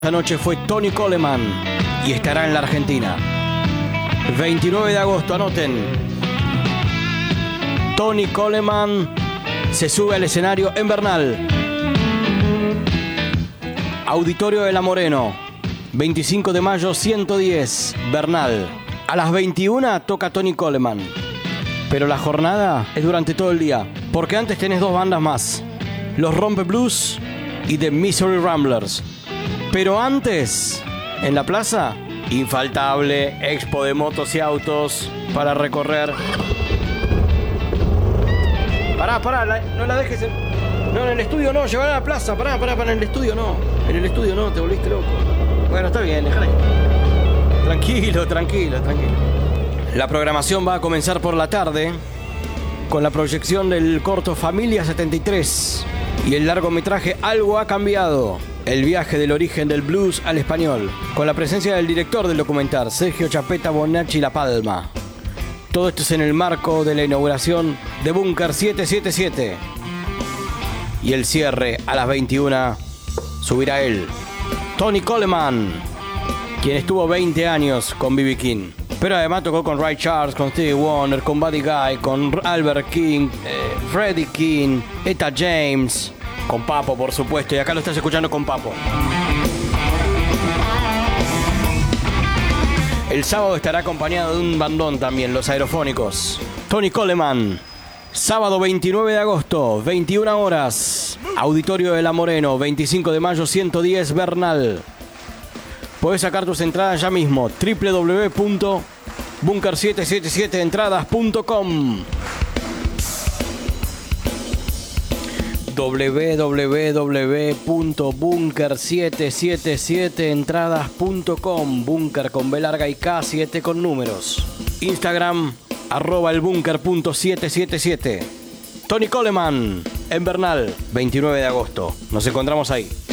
Esta noche fue Tony Coleman y estará en la Argentina. 29 de agosto, anoten. Tony Coleman se sube al escenario en Bernal. Auditorio de La Moreno, 25 de mayo, 110, Bernal. A las 21 toca Tony Coleman. Pero la jornada es durante todo el día, porque antes tenés dos bandas más, los Rompe Blues y The Missouri Ramblers. Pero antes, en la plaza, infaltable, expo de motos y autos para recorrer. Pará, no la dejes No, en el estudio no, llevar a la plaza, pará, en el estudio no. En el estudio no, te volviste loco. Bueno, está bien, déjala ahí. Tranquilo. La programación va a comenzar por la tarde con la proyección del corto Familia 73 y el largometraje Algo ha cambiado. El viaje del origen del blues al español, con la presencia del director del documental, Sergio Chapeta Bonacci La Palma. Todo esto es en el marco de la inauguración de Búnker 777. Y el cierre a las 21 subirá él, Tony Coleman, quien estuvo 20 años con B.B. King. Pero además tocó con Ray Charles, con Stevie Wonder, con Buddy Guy, con Albert King, Freddie King, Etta James, con Papo, por supuesto, y acá lo estás escuchando con Papo. El sábado estará acompañado de un bandón también, los Aerofónicos. Tony Coleman, sábado 29 de agosto, 21 horas, Auditorio de La Moreno, 25 de mayo, 110, Bernal. Podés sacar tus entradas ya mismo, www.bunker777entradas.com. www.bunker777entradas.com. Bunker con B larga y K, 7 con números. Instagram, @elbunker.777. Tony Coleman, en Bernal, 29 de agosto. Nos encontramos ahí.